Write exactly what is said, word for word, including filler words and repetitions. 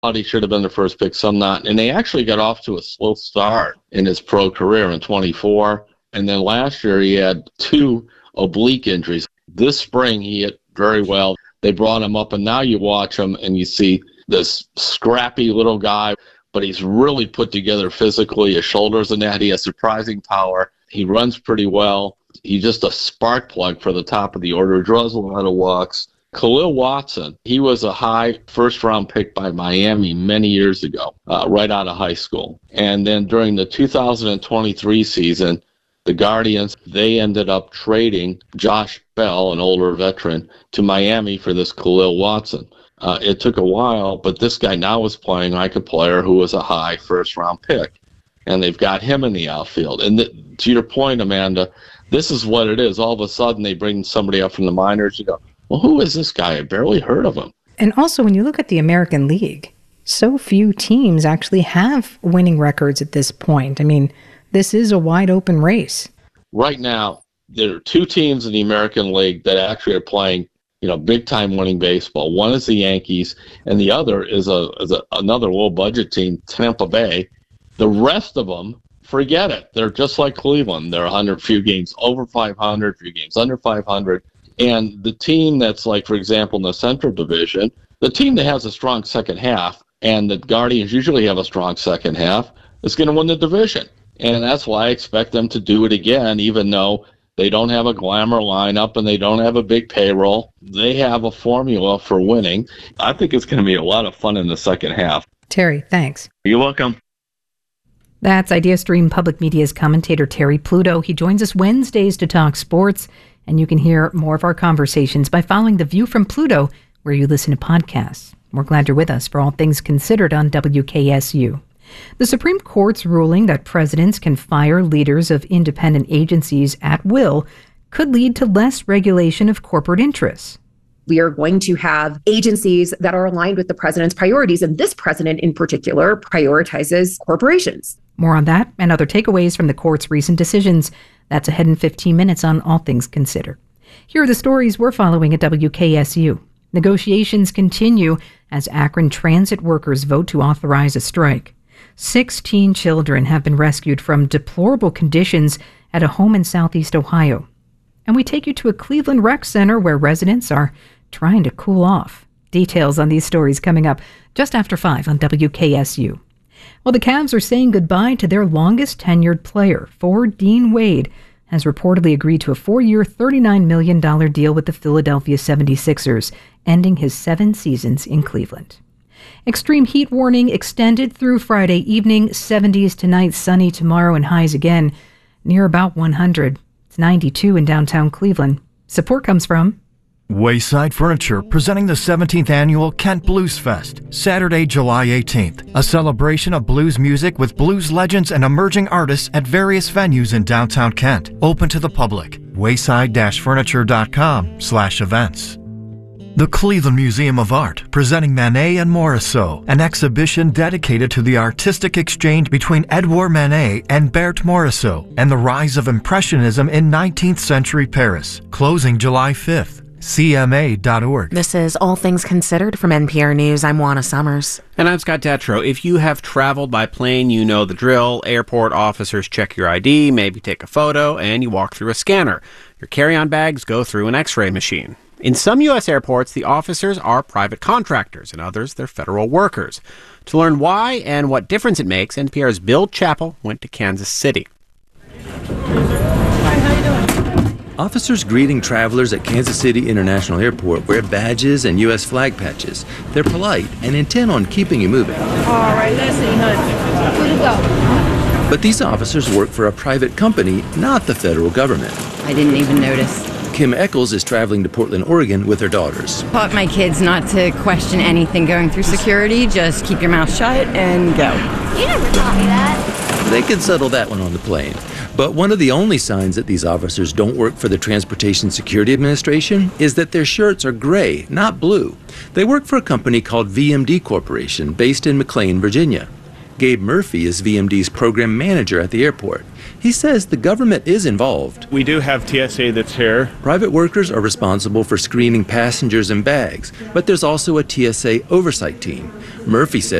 thought he should have been the first pick, some not. And they actually got off to a slow start in his pro career in twenty-four. And then last year he had two oblique injuries. This spring he hit very well. They brought him up, and now you watch him and you see this scrappy little guy, but he's really put together physically. His shoulders and that. He has surprising power. He runs pretty well. He's just a spark plug for the top of the order. Draws a lot of walks. Khalil Watson, he was a high first-round pick by Miami many years ago, uh, right out of high school. And then during the two thousand twenty-three season, the Guardians, they ended up trading Josh Bell, an older veteran, to Miami for this Khalil Watson. Uh, it took a while, but this guy now is playing like a player who was a high first-round pick. And they've got him in the outfield. And th- to your point, Amanda, this is what it is. All of a sudden, they bring somebody up from the minors. You go, well, who is this guy? I barely heard of him. And also, when you look at the American League, so few teams actually have winning records at this point. I mean, this is a wide open race. Right now, there are two teams in the American League that actually are playing, you know, big-time winning baseball. One is the Yankees, and the other is a is a, another low-budget team, Tampa Bay. The rest of them, forget it. They're just like Cleveland. They're one hundred, few games over five hundred, few games under five hundred. And the team that's like, for example, in the Central Division, the team that has a strong second half, and the Guardians usually have a strong second half, is going to win the division. And that's why I expect them to do it again, even though they don't have a glamour lineup and they don't have a big payroll. They have a formula for winning. I think it's going to be a lot of fun in the second half. Terry, thanks. You're welcome. That's IdeaStream Public Media's commentator Terry Pluto. He joins us Wednesdays to talk sports, and you can hear more of our conversations by following The View from Pluto, where you listen to podcasts. We're glad you're with us for All Things Considered on W K S U. The Supreme Court's ruling that presidents can fire leaders of independent agencies at will could lead to less regulation of corporate interests. We are going to have agencies that are aligned with the president's priorities, and this president in particular prioritizes corporations. More on that and other takeaways from the court's recent decisions. That's ahead in fifteen minutes on All Things Considered. Here are the stories we're following at W K S U. Negotiations continue as Akron transit workers vote to authorize a strike. Sixteen children have been rescued from deplorable conditions at a home in southeast Ohio. And we take you to a Cleveland rec center where residents are trying to cool off. Details on these stories coming up just after five on W K S U. Well, the Cavs are saying goodbye to their longest tenured player. Forward Dean Wade has reportedly agreed to a four-year, thirty-nine million dollars deal with the Philadelphia seventy-sixers, ending his seven seasons in Cleveland. Extreme heat warning extended through Friday evening, seventies tonight, sunny tomorrow, and highs again near about one hundred. It's ninety-two in downtown Cleveland. Support comes from Wayside Furniture, presenting the seventeenth Annual Kent Blues Fest, Saturday, July eighteenth. A celebration of blues music with blues legends and emerging artists at various venues in downtown Kent. Open to the public. wayside furniture dot com slash events. The Cleveland Museum of Art, presenting Manet and Morisot, an exhibition dedicated to the artistic exchange between Edouard Manet and Berthe Morisot and the rise of Impressionism in nineteenth century Paris. Closing July fifth. C M A dot org. This is All Things Considered from N P R News. I'm Juana Summers. And I'm Scott Detrow. If you have traveled by plane, you know the drill. Airport officers check your I D, maybe take a photo, and you walk through a scanner. Your carry-on bags go through an X-ray machine. In some U S airports, the officers are private contractors. In others, they're federal workers. To learn why and what difference it makes, N P R's Bill Chappell went to Kansas City. Officers greeting travelers at Kansas City International Airport wear badges and U S flag patches. They're polite and intent on keeping you moving. All right, let's see, honey. Where to go? But these officers work for a private company, not the federal government. I didn't even notice. Kim Eccles is traveling to Portland, Oregon with her daughters. Taught my kids not to question anything going through security. Just keep your mouth shut and go. You never taught me that. They can settle that one on the plane. But one of the only signs that these officers don't work for the Transportation Security Administration is that their shirts are gray, not blue. They work for a company called V M D Corporation, based in McLean, Virginia. Gabe Murphy is V M D's program manager at the airport. He says the government is involved. We do have T S A that's here. Private workers are responsible for screening passengers and bags, but there's also a T S A oversight team. Murphy says